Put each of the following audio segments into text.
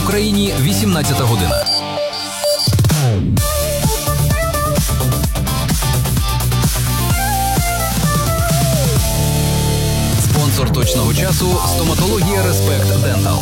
В Україні 18 година. Спонсор точного часу – стоматологія Респект Дентал.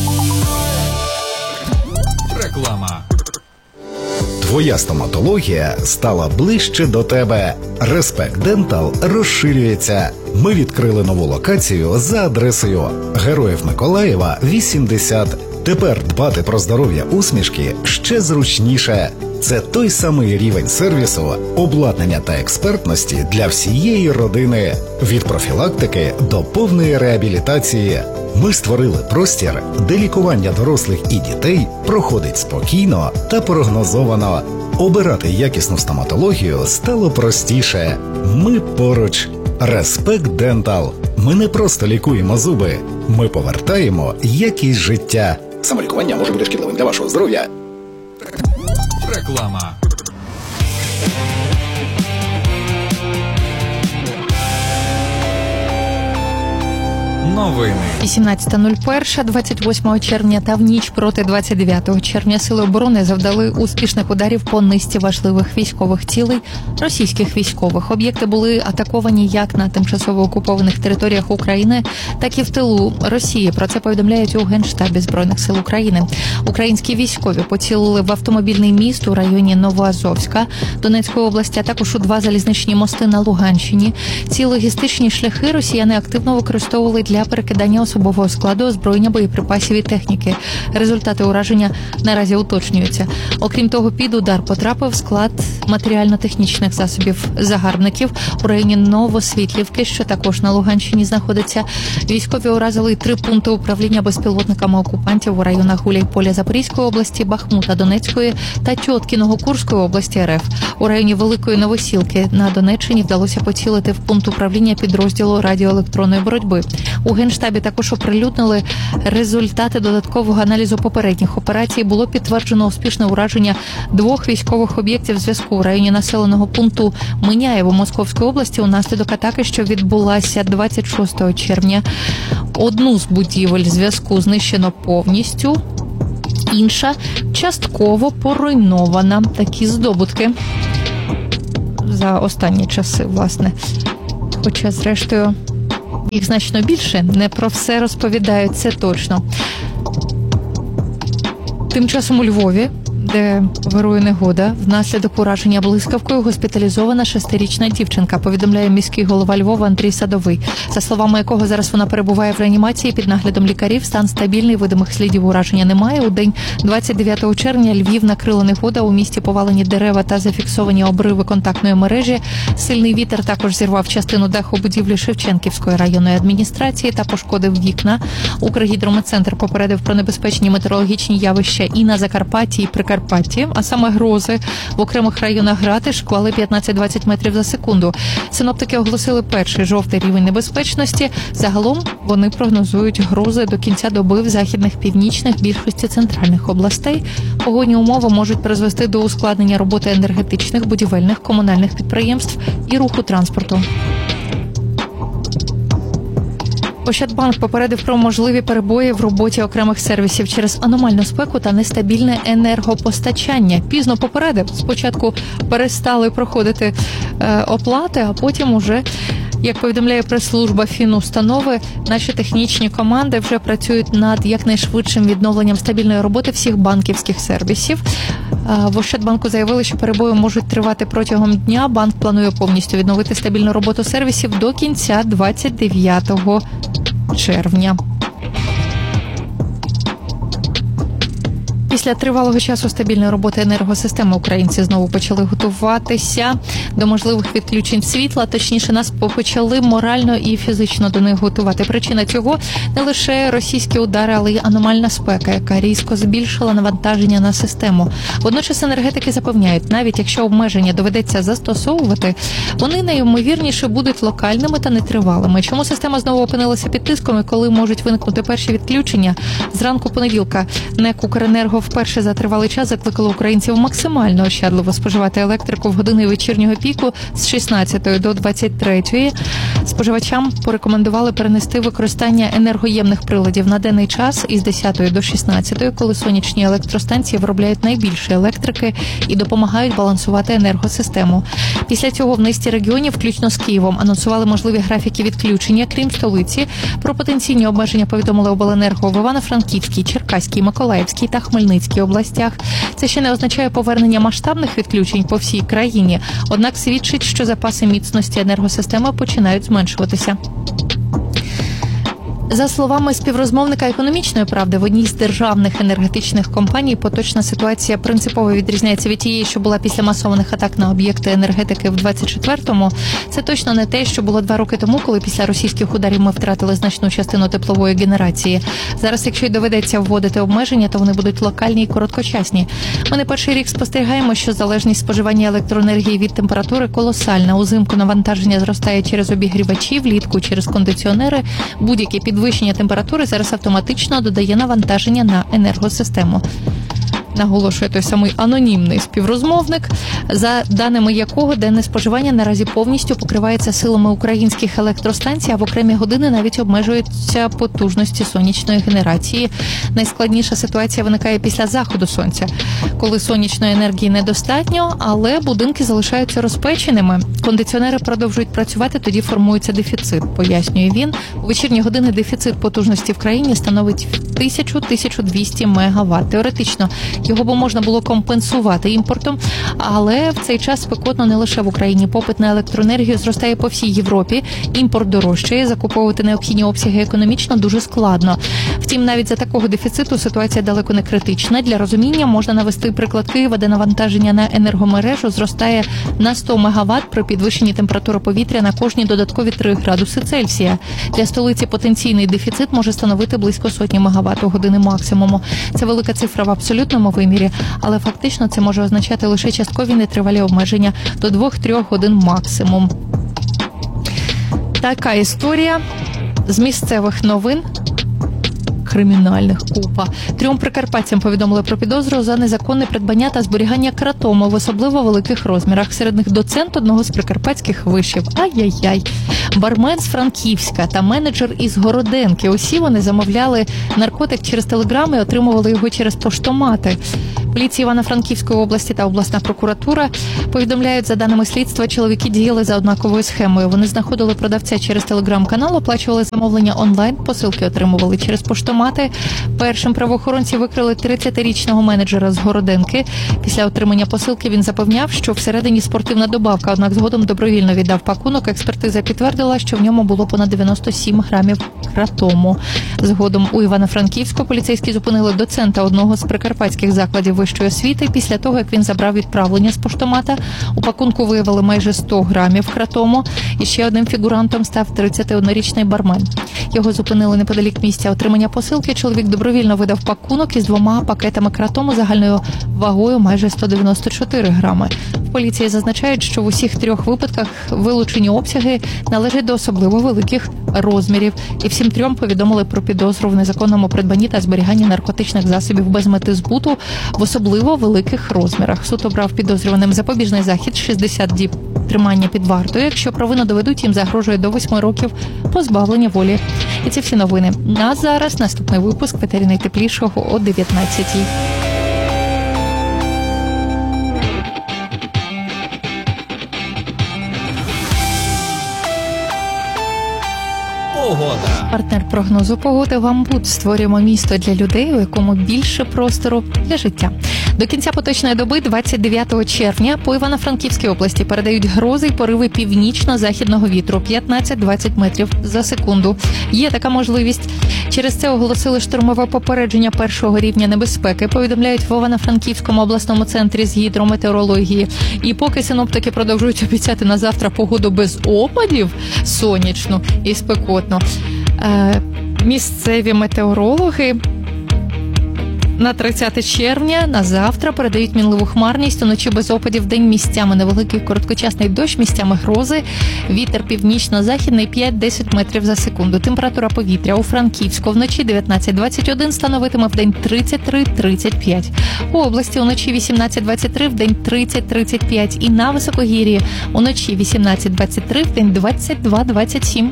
Реклама. Твоя стоматологія стала ближче до тебе. Респект Дентал розширюється. Ми відкрили нову локацію за адресою Героїв Миколаєва, 80. Тепер дбати про здоров'я усмішки ще зручніше. Це той самий рівень сервісу, обладнання та експертності для всієї родини. Від профілактики до повної реабілітації. Ми створили простір, де лікування дорослих і дітей проходить спокійно та прогнозовано. Обирати якісну стоматологію стало простіше. Ми поруч. Респект Дентал. Ми не просто лікуємо зуби. Ми повертаємо якість життя. Самолікування може бути шкідливим для вашого здоров'я. Реклама. Новини. 18.01, 28 червня та в ніч проти 29 червня Сили оборони завдали успішних ударів по низці важливих військових цілей російських військових. Об'єкти були атаковані як на тимчасово окупованих територіях України, так і в тилу Росії. Про це повідомляють у Генштабі Збройних сил України. Українські військові поцілили в автомобільний міст у районі Новоазовська Донецької області, а також у 2 залізничні мости на Луганщині. Ці логістичні шляхи росіяни активно використовували для перекидання особового складу, озброєння, боєприпасів і техніки. Результати ураження наразі уточнюються. Окрім того, під удар потрапив склад матеріально-технічних засобів загарбників у районі Новосвітлівки, що також на Луганщині знаходиться. Військові уразили 3 пункти управління безпілотниками окупантів у районах Гуляйполя Запорізької області, Бахмута Донецької та Тьоткіного Курської області РФ. У районі Великої Новосілки на Донеччині вдалося поцілити в пункт управління підрозділу радіоелектронної боротьби. У Генштабі також оприлюднили результати додаткового аналізу попередніх операцій. Було підтверджено успішне ураження 2 військових об'єктів зв'язку у районі населеного пункту Миняєво Московської області унаслідок атаки, що відбулася 26 червня. Одну з будівель зв'язку знищено повністю, інша частково поруйнована. Такі здобутки за останні часи, власне. Хоча, зрештою, їх значно більше, не про все розповідають, це точно. Тим часом у Львові, де вирує негода, внаслідок ураження блискавкою госпіталізована 6-річна дівчинка, повідомляє міський голова Львова Андрій Садовий. За словами якого, зараз вона перебуває в реанімації під наглядом лікарів, стан стабільний, видимих слідів ураження немає. У день 29 червня Львів накрила негода, у місті повалені дерева та зафіксовані обриви контактної мережі. Сильний вітер також зірвав частину даху будівлі Шевченківської районної адміністрації та пошкодив вікна. Укргідрометцентр попередив про небезпечні метеорологічні явища і на Закарпатті, і Прикарпатті, а саме грози в окремих районах грати, шквали 15-20 метрів за секунду. Синоптики оголосили перший жовтий рівень небезпечності. Загалом вони прогнозують грози до кінця доби в західних, північних, більшості центральних областей. Погодні умови можуть призвести до ускладнення роботи енергетичних, будівельних, комунальних підприємств і руху транспорту. Ощадбанк попередив про можливі перебої в роботі окремих сервісів через аномальну спеку та нестабільне енергопостачання. Пізно попередив. Спочатку перестали проходити оплати, а потім уже, як повідомляє прес-служба Фінустанови, наші технічні команди вже працюють над якнайшвидшим відновленням стабільної роботи всіх банківських сервісів. В Ощадбанку заявили, що перебої можуть тривати протягом дня. Банк планує повністю відновити стабільну роботу сервісів до кінця 29 червня. Після тривалого часу стабільної роботи енергосистеми українці знову почали готуватися до можливих відключень світла. Точніше, нас почали морально і фізично до них готувати. Причина цього не лише російські удари, але й аномальна спека, яка різко збільшила навантаження на систему. Водночас енергетики запевняють, навіть якщо обмеження доведеться застосовувати, вони найімовірніше будуть локальними та нетривалими. Чому система знову опинилася під тиском і коли можуть виникнути перші відключення? Зранку понеділка НЕК «Укренерго» вперше за тривалий час закликало українців максимально ощадливо споживати електрику в години вечірнього піку з 16 до 23. Споживачам порекомендували перенести використання енергоємних приладів на денний час із 10 до 16, коли сонячні електростанції виробляють найбільше електрики і допомагають балансувати енергосистему. Після цього в низці регіонів, включно з Києвом, анонсували можливі графіки відключення, крім столиці. Про потенційні обмеження повідомили обленерго в Івано-Франківській, Черкаській, Миколаївській та Хмельницькій областях. Це ще не означає повернення масштабних відключень по всій країні, однак свідчить, що запаси міцності енергосистеми починають зменшуватися. За словами співрозмовника «Економічної правди», в одній з державних енергетичних компаній поточна ситуація принципово відрізняється від тієї, що була після масованих атак на об'єкти енергетики в 24-му. Це точно не те, що було 2 роки тому, коли після російських ударів ми втратили значну частину теплової генерації. Зараз, якщо й доведеться вводити обмеження, то вони будуть локальні і короткочасні. Ми не перший рік спостерігаємо, що залежність споживання електроенергії від температури колосальна. Узимку навантаження зростає через обігрівачі, влітку через кондиціонери. Будь-які підвищення температури зараз автоматично додає навантаження на енергосистему. Наголошує той самий анонімний співрозмовник, за даними якого денне споживання наразі повністю покривається силами українських електростанцій, а в окремі години навіть обмежуються потужності сонячної генерації. Найскладніша ситуація виникає після заходу сонця, коли сонячної енергії недостатньо, але будинки залишаються розпеченими. Кондиціонери продовжують працювати, тоді формується дефіцит, пояснює він. У вечірні години дефіцит потужності в країні становить 1000-1200 МВт. Теоретично його б можна було компенсувати імпортом, але в цей час спекотно не лише в Україні. Попит на електроенергію зростає по всій Європі, імпорт дорожчає, закуповувати необхідні обсяги економічно дуже складно. Втім, навіть за такого дефіциту ситуація далеко не критична. Для розуміння можна навести приклад Києва, де навантаження на енергомережу зростає на 100 МВт при підвищенні температури повітря на кожні додаткові 3 градуси Цельсія. Для столиці потенційний дефіцит може становити близько 100 МВт у години максимуму. Це велика цифра в абсолютному вимірі, але фактично це може означати лише часткові нетривалі обмеження до 2-3 годин максимум. Така історія з місцевих новин. Кримінальних купа. 3 прикарпатцям повідомили про підозру за незаконне придбання та зберігання кратому в особливо великих розмірах. Серед них доцент одного з прикарпатських вишів. Ай-яй-яй. Бармен з Франківська та менеджер із Городенки. Усі вони замовляли наркотик через телеграми і отримували його через поштомати. Поліція Івано-Франківської області та обласна прокуратура повідомляють, за даними слідства, чоловіки діяли за однаковою схемою. Вони знаходили продавця через телеграм-канал, оплачували замовлення онлайн, посилки отримували через поштомати. Першим правоохоронці викрили 30-річного менеджера з Городенки. Після отримання посилки він запевняв, що всередині спортивна добавка, однак згодом добровільно віддав пакунок. Експертиза підтвердила, що в ньому було понад 97 грамів кратому. Згодом у Івано-Франківську поліцейські зупинили доцента одного з прикарпатських закладів вищої освіти після того, як він забрав відправлення з поштомата. У пакунку виявили майже 100 грамів кратому. І ще одним фігурантом став 31-річний бармен. Його зупинили неподалік місця отримання посилки. Чоловік добровільно видав пакунок із 2 пакетами кратому загальною вагою майже 194 грами. В поліції зазначають, що в усіх 3 випадках вилучені обсяги належать до особливо великих розмірів. І всім 3 повідомили про підозру в незаконному придбанні та зберіганні наркотичних засобів без мети збуту в особливо великих розмірах. Суд обрав підозрюваним запобіжний захід 60 діб тримання під вартою. Якщо провину доведуть, їм загрожує до 8 років позбавлення волі. І це всі новини. А зараз наступний випуск «Ветері найтеплішого» о 19-й. Погода. Партнер прогнозу погоди «Вамбут». Створюємо місто для людей, у якому більше простору для життя. До кінця поточної доби, 29 червня, по Івано-Франківській області передають грози й пориви північно-західного вітру 15-20 метрів за секунду. Є така можливість. Через це оголосили штормове попередження 1-го рівня небезпеки, повідомляють в Івано-Франківському обласному центрі з гідрометеорології. І поки синоптики продовжують обіцяти на завтра погоду без опадів, сонячну і спекотну, місцеві метеорологи На 30 червня, на завтра, передають мінливу хмарність, уночі без опадів, вдень місцями невеликий короткочасний дощ, місцями грози, вітер північно-західний 5-10 метрів за секунду. Температура повітря у Франківську вночі 19-21 становитиме, вдень 33-35. У області уночі 18-23, вдень 30-35 і на високогір'ї уночі 18-23, вдень 22-27.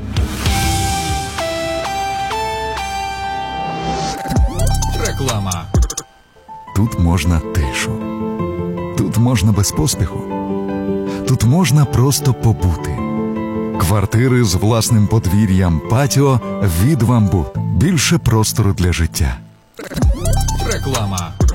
Реклама. Тут можна тишу. Тут можна без поспіху. Тут можна просто побути. Квартири з власним подвір'ям, патіо від «Бамбут». Більше простору для життя. Реклама.